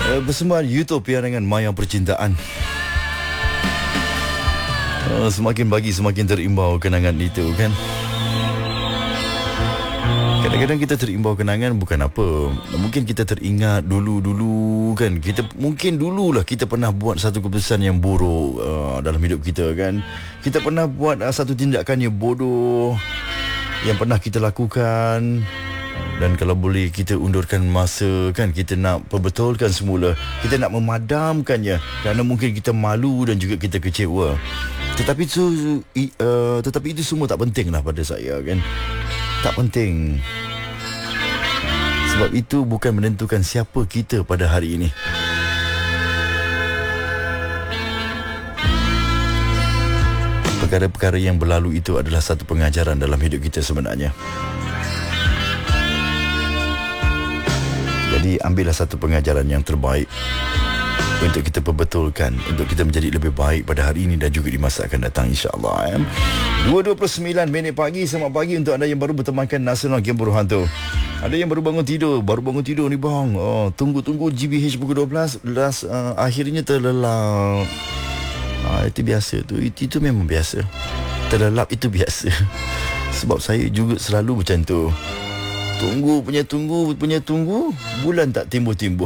Persembahan Utopia dengan Maya Percintaan. Semakin pagi semakin terimbau kenangan itu kan. Kadang-kadang kita terimbau kenangan bukan apa. Mungkin kita teringat dulu-dulu kan. Mungkin dululah kita pernah buat satu keputusan yang buruk dalam hidup kita kan. Kita pernah buat satu tindakan yang bodoh yang pernah kita lakukan. Dan kalau boleh kita undurkan masa kan, kita nak perbetulkan semula, kita nak memadamkannya kerana mungkin kita malu dan juga kita kecewa. Tetapi itu semua tak penting lah pada saya kan. Tak penting. Sebab itu bukan menentukan siapa kita pada hari ini. Perkara-perkara yang berlalu itu adalah satu pengajaran dalam hidup kita sebenarnya. Jadi ambillah satu pengajaran yang terbaik untuk kita perbetulkan, untuk kita menjadi lebih baik pada hari ini dan juga di masa akan datang, insya-Allah. 2:29 pagi. Selamat pagi untuk anda yang baru bertemankan Nasional Game Buruhan tu. Ada yang baru bangun tidur ni bang. Tunggu GBH pukul 12 akhirnya terlelap. Itu biasa tu. Itu memang biasa. Terlelap itu biasa. Sebab saya juga selalu macam tu. Tunggu, bulan tak timbul-timbul.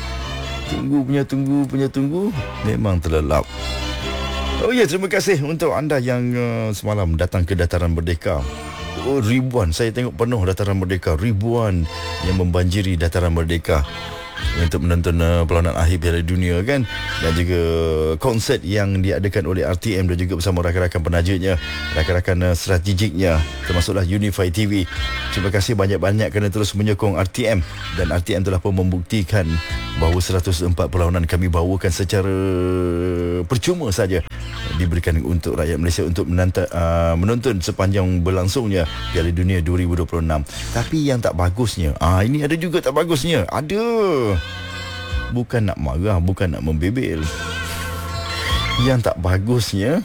Tunggu, memang terlelap. Oh ya, terima kasih untuk anda yang semalam datang ke Dataran Merdeka. Ribuan, saya tengok penuh Dataran Merdeka. Ribuan yang membanjiri Dataran Merdeka untuk menonton perlawanan akhir Piala Dunia kan, dan juga konsert yang diadakan oleh RTM dan juga bersama rakan-rakan penajuknya, rakan-rakan strategiknya, termasuklah Unify TV. Terima kasih banyak-banyak kerana terus menyokong RTM, dan RTM telah pun membuktikan bahawa 104 perlawanan kami bawakan secara percuma saja diberikan untuk rakyat Malaysia untuk menonton sepanjang berlangsungnya Piala Dunia 2026. Tapi yang tak bagusnya, ini ada juga tak bagusnya. Ada. Bukan nak marah, bukan nak membebel. Yang tak bagusnya,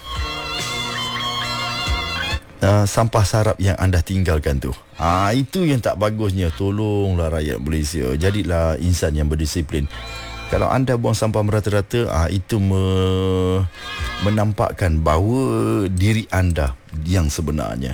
sampah sarap yang anda tinggalkan tu. Itu yang tak bagusnya. Tolonglah rakyat Malaysia, jadilah insan yang berdisiplin. Kalau anda buang sampah merata-rata, itu menampakkan bahawa diri anda yang sebenarnya.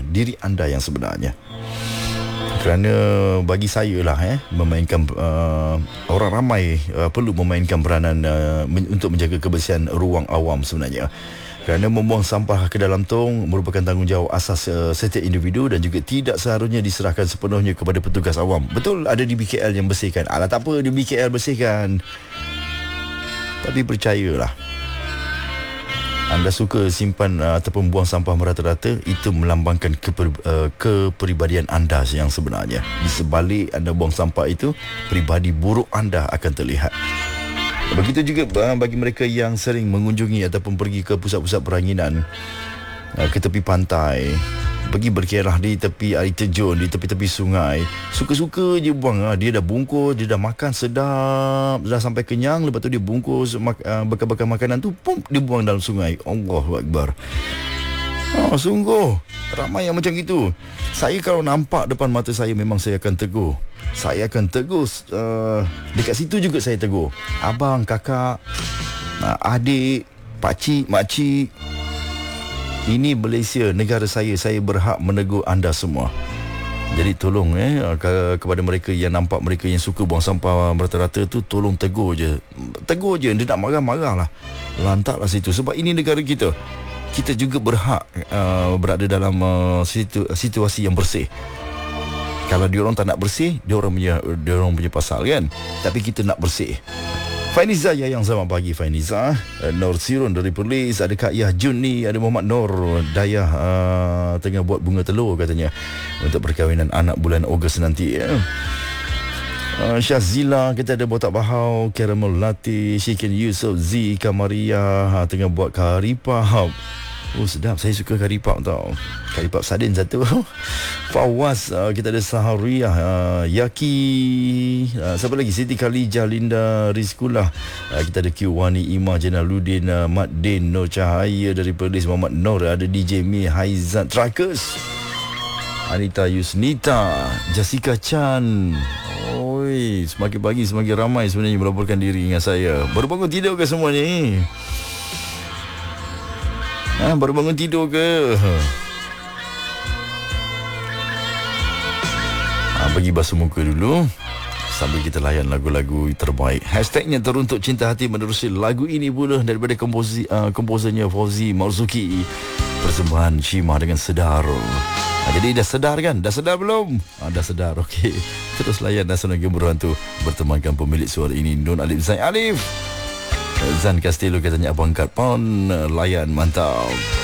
Kerana bagi saya lah memainkan orang ramai perlu memainkan peranan untuk menjaga kebersihan ruang awam sebenarnya. Kerana membuang sampah ke dalam tong merupakan tanggungjawab asas setiap individu dan juga tidak seharusnya diserahkan sepenuhnya kepada petugas awam. Betul ada di BKL yang bersihkan. Tak apa, di BKL bersihkan. Tapi percayalah, anda suka simpan ataupun buang sampah merata-rata, itu melambangkan kepribadian anda yang sebenarnya. Di sebalik anda buang sampah itu, pribadi buruk anda akan terlihat. Begitu juga bagi mereka yang sering mengunjungi ataupun pergi ke pusat-pusat peranginan, ke tepi pantai, pergi berkerah di tepi air terjun, di tepi-tepi sungai. Suka-suka je buang. Dia dah bungkus, dia dah makan sedap, dah sampai kenyang, lepas tu dia bungkus bekal-bekal makanan tu, pum, dia buang dalam sungai. Allahu Akbar. Sungguh ramai yang macam gitu. Saya kalau nampak depan mata saya, memang saya akan tegur. Dekat situ juga saya tegur. Abang, kakak, adik, pakcik, makcik, ini Malaysia, negara saya berhak menegur anda semua. Jadi tolong kepada mereka yang nampak mereka yang suka buang sampah merata-rata tu, tolong tegur je. Dia nak marah-marah lah, lantaklah situ. Sebab ini negara kita. Kita juga berhak berada dalam situasi yang bersih. Kalau diorang tak nak bersih, diorang punya pasal kan. Tapi kita nak bersih. Fainiza yang selamat pagi Fainiza. Nur Sirun dari Perlis. Ada Kak Yah Jun ni. Ada Muhammad Nur Dayah tengah buat bunga telur katanya untuk perkahwinan anak bulan Ogos nanti. Syazila, kita ada Botak Bahau, Caramel Latte, Shikin Yusof, Z Kamaria tengah buat karipap. Sedap, saya suka karipap tau. Karipap sardin satu. Fawaz, kita ada Sahariah, Yaki, siapa lagi? Siti Khalijah, Linda Rizkulah, kita ada Kiwani Imah, Janaluddin, Mat Din, Nur Cahaya dari Perlis, Muhammad Nur, ada DJ Mi, Haizat Trackers, Anita Yusnita, Jessica Chan. Oi, semakin pagi semakin ramai sebenarnya melaporkan diri dengan saya. Baru bangun tidur ke semua ni? Baru bangun tidur ke? Bagi basuh muka dulu sambil kita layan lagu-lagu terbaik. Hashtagnya teruntuk cinta hati menerusi lagu ini pula daripada komposernya Fauzi Marzuki. Persembahan Shima dengan Sedar. Jadi dah sedar kan? Dah sedar belum? Dah sedar, okey. Terus layan Nasional Gemuruhan tu bertemankan pemilik suara ini, Nun Alif Zain Alif. Zan Castillo katanya Abang Kat Pon. Layan, mantap.